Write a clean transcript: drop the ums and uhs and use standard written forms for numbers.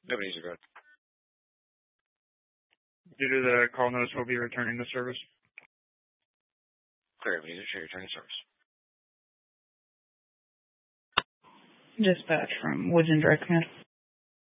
Nobody's good. Due to the call notice, we'll be returning to service. Clear. We need to return to service. Dispatch from Woods and Dry Command.